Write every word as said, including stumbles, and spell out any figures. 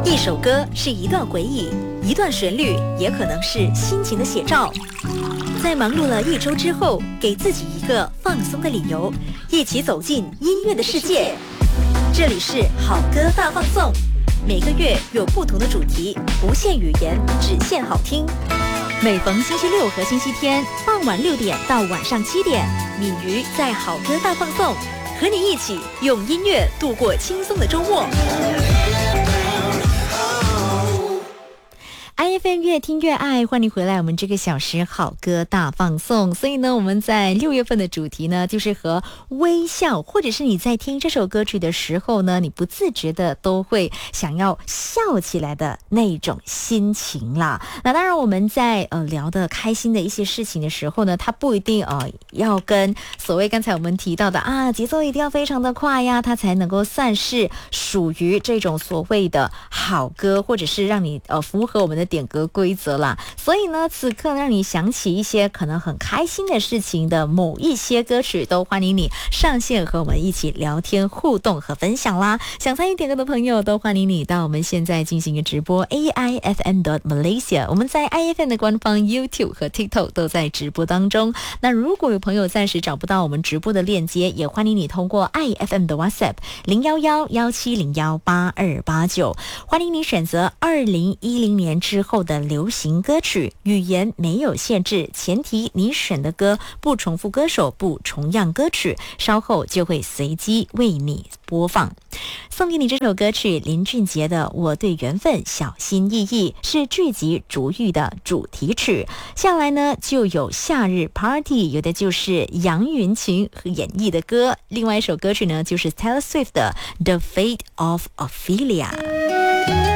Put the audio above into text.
一首歌是一段回忆，一段旋律也可能是心情的写照。在忙碌了一周之后，给自己一个放松的理由，一起走进音乐的世界。这里是好歌大放送，每个月有不同的主题，不限语言，只限好听。每逢星期六和星期天傍晚六点到晚上七点，敏瑜在好歌大放送，和你一起用音乐度过轻松的周末。I F M 越听越爱，欢迎回来我们这个小时好歌大放送。所以呢，我们在六月份的主题呢，就是和微笑，或者是你在听这首歌曲的时候呢，你不自觉的都会想要笑起来的那种心情啦。那当然我们在呃聊的开心的一些事情的时候呢，它不一定呃要跟所谓刚才我们提到的啊节奏一定要非常的快呀，它才能够算是属于这种所谓的好歌，或者是让你呃符合我们的点歌规则啦。所以呢，此刻让你想起一些可能很开心的事情的某一些歌曲，都欢迎你上线和我们一起聊天互动和分享啦。想参与点歌的朋友，都欢迎你到我们现在进行的直播 A I F M dot Malaysia， 我们在 I F M 的官方 YouTube 和 TikTok 都在直播当中。那如果有朋友暂时找不到我们直播的链接，也欢迎你通过 I F M 的 WhatsApp 零一一一七零一八二八九，欢迎你选择二零一零年之后的流行歌曲，语言没有限制，前提你选的歌不重复歌手，不重样歌曲，稍后就会随机为你播放。送给你这首歌曲，林俊杰的《我对缘分小心翼翼》，是剧集《逐玉》的主题曲。下来呢，就有夏日 Party， 有的就是杨云晴演绎的歌，另外一首歌曲呢，就是 Taylor Swift 的《The Fate of Ophelia》。